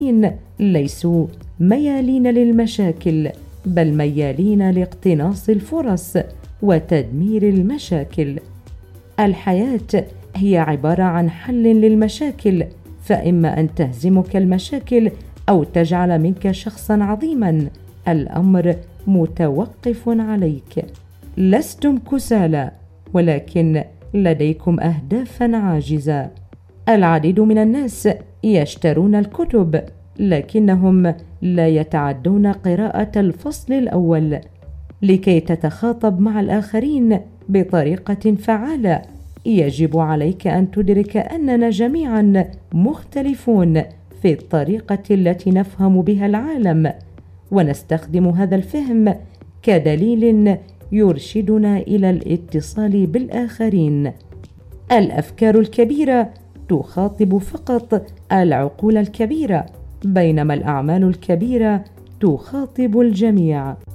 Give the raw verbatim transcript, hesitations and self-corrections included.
ليسوا ميالين للمشاكل، بل ميالين لاقتناص الفرص وتدمير المشاكل. الحياة هي عبارة عن حل للمشاكل، فإما أن تهزمك المشاكل أو تجعل منك شخصا عظيما. الأمر متوقف عليك. لستم كسالى، ولكن لديكم أهدافا عاجزة. العديد من الناس يشترون الكتب، لكنهم لا يتعدون قراءة الفصل الأول. لكي تتخاطب مع الآخرين بطريقة فعالة، يجب عليك أن تدرك أننا جميعا مختلفون في الطريقة التي نفهم بها العالم، ونستخدم هذا الفهم كدليل يرشدنا إلى الاتصال بالآخرين. الأفكار الكبيرة تخاطب فقط العقول الكبيرة، بينما الأعمال الكبيرة تخاطب الجميع.